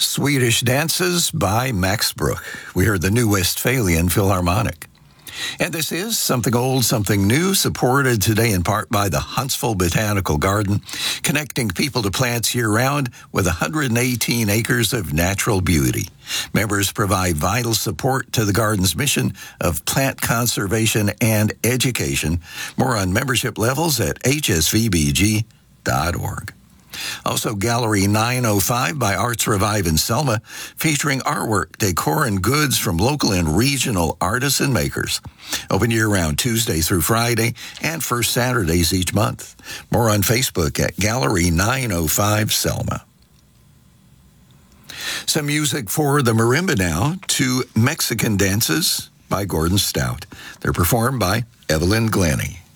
Swedish Dances by Max Bruch. We heard the New Westphalian Philharmonic. And this is Something Old, Something New, supported today in part by the Huntsville Botanical Garden, connecting people to plants year-round with 118 acres of natural beauty. Members provide vital support to the garden's mission of plant conservation and education. More on membership levels at hsvbg.org. Also, Gallery 905 by Arts Revive in Selma, featuring artwork, decor, and goods from local and regional artists and makers. Open year-round Tuesday through Friday and first Saturdays each month. More on Facebook at Gallery 905 Selma. Some music for the marimba now, to Mexican Dances by Gordon Stout. They're performed by Evelyn Glennie.